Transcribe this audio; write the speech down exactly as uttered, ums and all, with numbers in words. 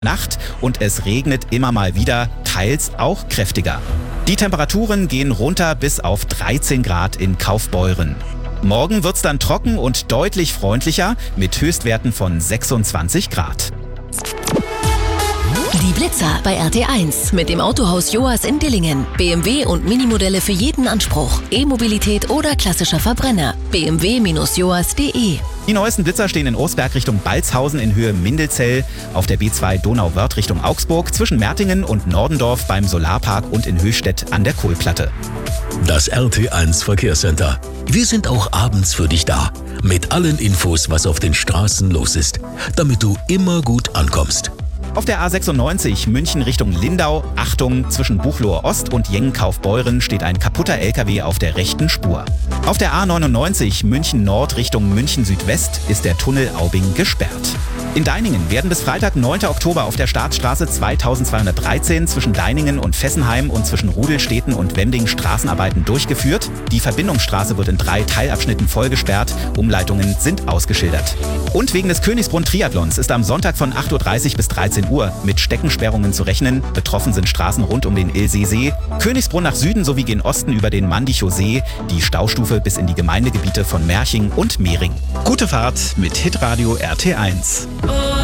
Nacht und es regnet immer mal wieder, teils auch kräftiger. Die Temperaturen gehen runter bis auf dreizehn Grad in Kaufbeuren. Morgen wird's dann trocken und deutlich freundlicher mit Höchstwerten von sechsundzwanzig Grad. Die Blitzer bei R T eins mit dem Autohaus Joas in Dillingen. B M W und Minimodelle für jeden Anspruch. E-Mobilität oder klassischer Verbrenner. b m w Bindestrich joas Punkt de. Die neuesten Blitzer stehen in Osberg Richtung Balzhausen in Höhe Mindelzell, auf der B zwei Donauwörth Richtung Augsburg, zwischen Mertingen und Nordendorf beim Solarpark und in Höchstädt an der Kohlplatte. Das R T eins Verkehrscenter. Wir sind auch abends für dich da. Mit allen Infos, was auf den Straßen los ist. Damit du immer gut ankommst. Auf der A sechsundneunzig München Richtung Lindau, Achtung, zwischen Buchloe Ost und Jengen-Kaufbeuren steht ein kaputter L K W auf der rechten Spur. Auf der A neunundneunzig München Nord Richtung München Südwest ist der Tunnel Aubing gesperrt. In Deiningen werden bis Freitag, neunten Oktober auf der Staatsstraße zweitausendzweihundertdreizehn zwischen Deiningen und Fessenheim und zwischen Rudelstädten und Wending Straßenarbeiten durchgeführt. Die Verbindungsstraße wird in drei Teilabschnitten vollgesperrt, Umleitungen sind ausgeschildert. Und wegen des Königsbrunn-Triathlons ist am Sonntag von acht Uhr dreißig bis dreizehn Uhr mit Steckensperrungen zu rechnen. Betroffen sind Straßen rund um den Ilseesee, Königsbrunn nach Süden sowie gen Osten über den Mandichow See, die Staustufe bis in die Gemeindegebiete von Merching und Mehring. Gute Fahrt mit Hitradio R T eins.